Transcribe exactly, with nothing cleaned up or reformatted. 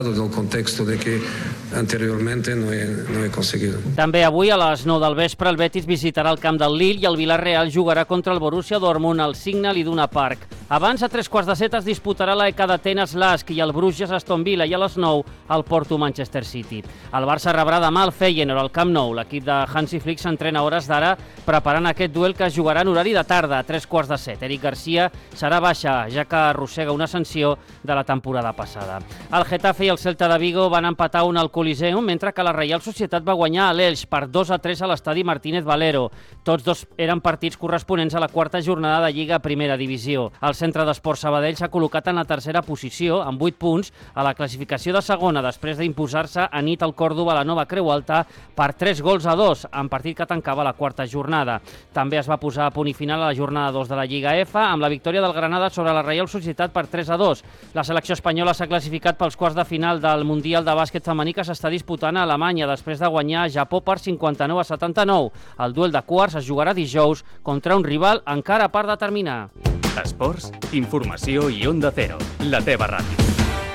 del contexto de que anteriormente no he, no he conseguido. També avui a les nou del vespre el Betis visitarà el camp del Lille i el Villarreal jugarà contra el Borussia Dortmund al Signal Iduna Park. Abans, a tres quarts de set, es disputarà l'E K d'Atenes Lask i el Bruges Aston Villa i a les nou el Porto Manchester City. El Barça rebrà demà el Feyenoord al Camp Nou. L'equip de Hansi Flick s'entrena a hores d'ara preparant aquest duel que es jugarà en horari de tarda, a tres quarts de set. Eric Garcia serà baixa, ja que arrossega una sanció de la temporada passada. El Getafe i el Celta de Vigo van empatar un al Coliseum, mentre que la Reial Societat va guanyar a l'Elx per dos a tres a l'estadi Martínez Valero. Tots dos eren partits corresponents a la quarta jornada de Lliga Primera Divisió. El Centre d'Esport Sabadell s'ha col·locat en la tercera posició, amb vuit punts, a la classificació de segona, després d'imposar-se a nit al Còrdova a la Nova Creu Alta per tres gols a dos, en partit que tancava la quarta jornada. També es va posar a punt i final a la jornada dos de la Lliga F, amb la victòria del Granada sobre la Reial Societat per tres a dos. La selecció espanyola s'ha classificat pels quarts de final del Mundial de Bàsquet femení que s'està disputant a Alemanya després de guanyar a Japó per cinquanta-nou a setanta-nou. El duel de quarts es jugarà dijous contra un rival encara per determinar. Esports, informació i Onda Cero, la teva ràdio.